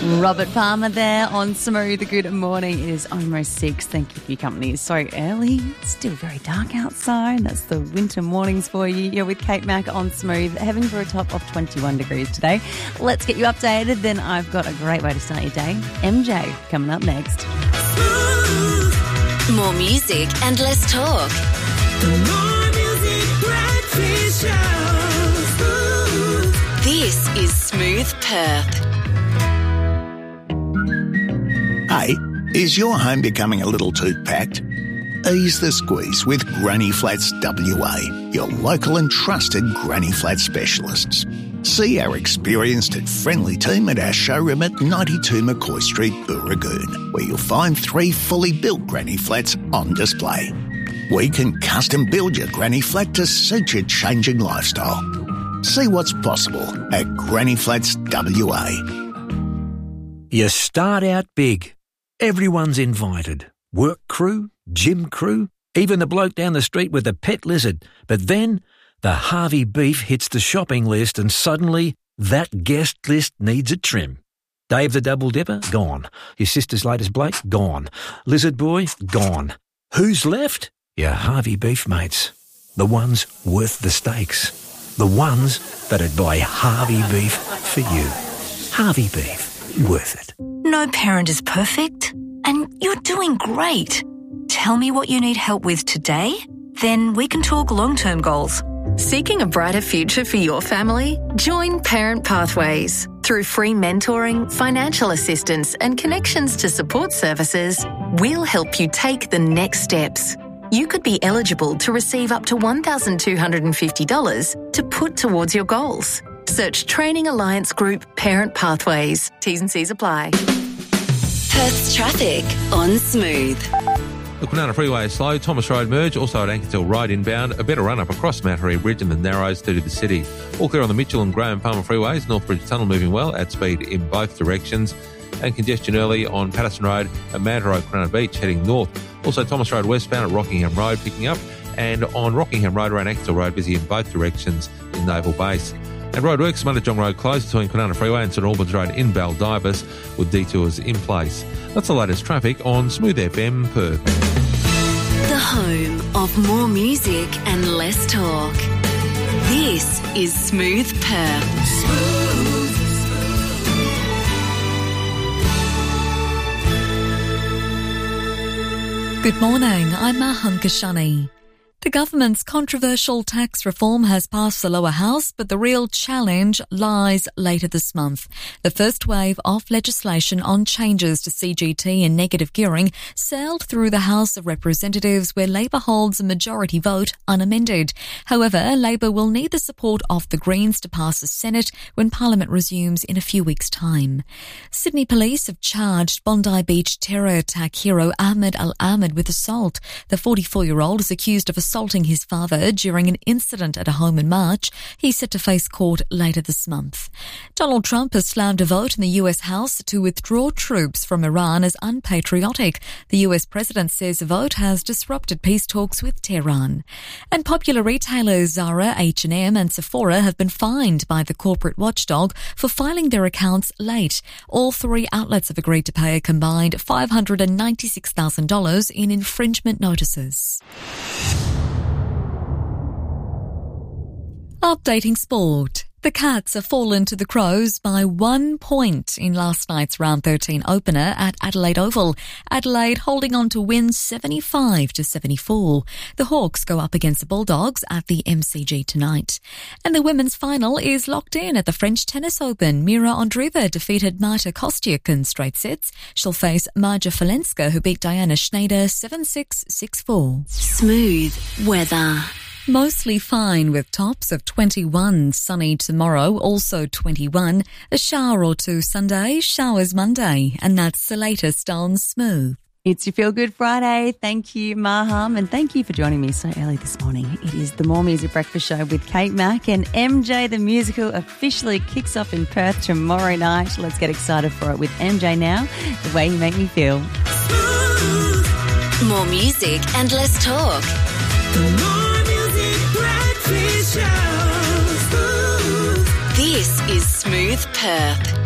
Robert Palmer there on Smooth. Good morning. It is almost 6. Thank you for your company. It's so early. It's still very dark outside. That's the winter mornings for you. You're with Kate Mack on Smooth, heading for a top of 21 degrees today. Let's get you updated. Then I've got a great way to start your day. MJ coming up next. More music and less talk. More music, breakfast show. This is Smooth Perth. Hey, is your home becoming a little too packed? Ease the squeeze with Granny Flats WA, your local and trusted Granny Flat specialists. See our experienced and friendly team at our showroom at 92 McCoy Street, Booragoon, where you'll find 3 fully built Granny Flats on display. We can custom build your Granny Flat to suit your changing lifestyle. See what's possible at Granny Flats WA. You start out big. Everyone's invited. Work crew, gym crew, even the bloke down the street with the pet lizard. But then the Harvey beef hits the shopping list and suddenly that guest list needs a trim. Dave the Double Dipper? Gone. Your sister's latest Blake? Gone. Lizard Boy? Gone. Who's left? Your Harvey beef mates. The ones worth the steaks. The ones that'd buy Harvey beef for you. Harvey beef. Worth it. No parent is perfect, and you're doing great. Tell me what you need help with today, then we can talk long-term goals. Seeking a brighter future for your family? Join Parent Pathways. Through free mentoring, financial assistance, and connections to support services, we'll help you take the next steps. You could be eligible to receive up to $1,250 to put towards your goals. Search Training Alliance Group Parent Pathways. T's and C's apply. Perth's traffic on Smooth. The Kwinana Freeway is slow. Thomas Road merge, also at Ankertel Ride inbound. A better run-up across Mattery Bridge and the Narrows through to the city. All clear on the Mitchell and Graham Palmer Freeways. Northbridge Tunnel moving well at speed in both directions. And congestion early on Patterson Road at Manta Road, Kwinana Beach, heading north. Also Thomas Road westbound at Rockingham Road picking up. And on Rockingham Road around Ankertel Road, busy in both directions in Naval Base. And roadworks, Mundijong Road closed between Kwinana Freeway and St Albans Road in Baldivis with detours in place. That's the latest traffic on Smooth FM Perth. The home of more music and less talk. This is Smooth Perth. Good morning, I'm Mahan Kashani. The government's controversial tax reform has passed the lower house, but the real challenge lies later this month. The first wave of legislation on changes to CGT and negative gearing sailed through the House of Representatives, where Labor holds a majority vote unamended. However, Labor will need the support of the Greens to pass the Senate when Parliament resumes in a few weeks' time. Sydney police have charged Bondi Beach terror attack hero Ahmed Al-Ahmed with assault. The 44-year-old is accused of assaulting his father during an incident at a home in March. He's set to face court later this month. Donald Trump has slammed a vote in the US House to withdraw troops from Iran as unpatriotic. The US president says the vote has disrupted peace talks with Tehran. And popular retailers Zara, H&M and Sephora have been fined by the corporate watchdog for filing their accounts late. All 3 outlets have agreed to pay a combined $596,000 in infringement notices. Updating sport. The Cats have fallen to the Crows by 1 point in last night's round 13 opener at Adelaide Oval. Adelaide holding on to win 75-74. The Hawks go up against the Bulldogs at the MCG tonight. And the women's final is locked in at the French Tennis Open. Mira Andreeva defeated Marta Kostyuk in straight sets. She'll face Marja Falenska, who beat Diana Schneider 7-6, 6-4. Smooth weather. Mostly fine with tops of 21, sunny tomorrow, also 21, a shower or two Sunday, showers Monday, and that's the latest on Smooth. It's your Feel Good Friday. Thank you, Maham, and thank you for joining me so early this morning. It is the More Music Breakfast Show with Kate Mack, and MJ the Musical officially kicks off in Perth tomorrow night. Let's get excited for it with MJ now, The Way You Make Me Feel. More music and less talk. This is Smooth Perth.